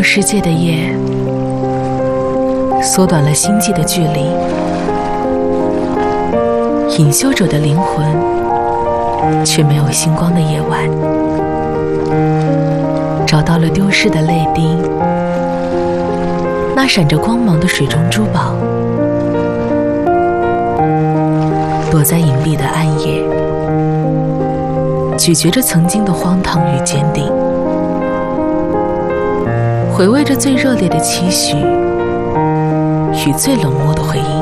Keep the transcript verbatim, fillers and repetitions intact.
世界的夜，缩短了星际的距离。隐修者的灵魂，却没有星光的夜晚，找到了丢失的泪滴，那闪着光芒的水中珠宝，躲在隐蔽的暗夜，咀嚼着曾经的荒唐与坚定，回味着最热烈的期许与最冷漠的回忆。